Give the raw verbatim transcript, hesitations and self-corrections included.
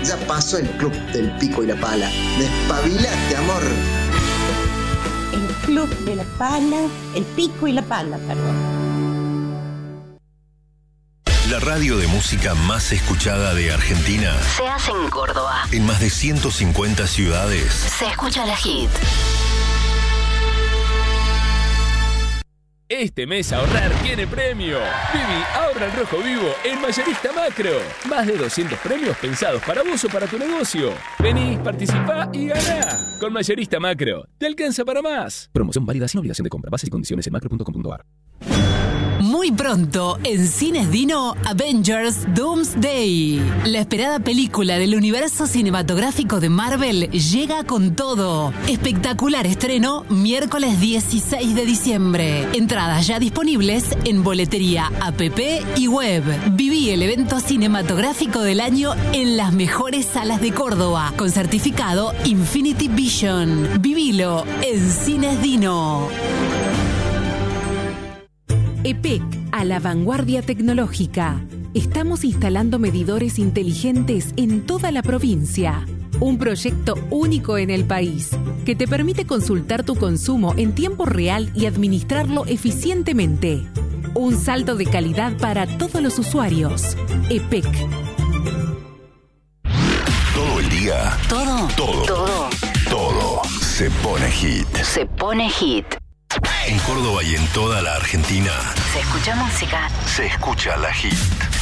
Ya pasó el club del pico y la pala. Despabilate, amor. El club de la pala, el pico y la pala, perdón. La radio de música más escuchada de Argentina se hace en Córdoba. En más de ciento cincuenta ciudades. Se escucha la Hit. Este mes ahorrar tiene premio. Viví ahorra en rojo vivo en Mayorista Macro. Más de doscientos premios pensados para vos o para tu negocio. Vení, participá y ganá. Con Mayorista Macro, te alcanza para más. Promoción válida sin obligación de compra. Bases y condiciones en macro punto com punto a r. Muy pronto, en Cines Dino, Avengers Doomsday. La esperada película del universo cinematográfico de Marvel llega con todo. Espectacular estreno, miércoles dieciséis de diciembre. Entradas ya disponibles en boletería, app y web. Viví el evento cinematográfico del año en las mejores salas de Córdoba, con certificado Infinity Vision. Vivilo en Cines Dino. E P E C, a la vanguardia tecnológica. Estamos instalando medidores inteligentes en toda la provincia. Un proyecto único en el país que te permite consultar tu consumo en tiempo real y administrarlo eficientemente. Un salto de calidad para todos los usuarios. E P E C. Todo el día. Todo. Todo. Todo. Todo. Se pone hit. Se pone hit. En Córdoba y en toda la Argentina. Se escucha música. Se escucha la Hit.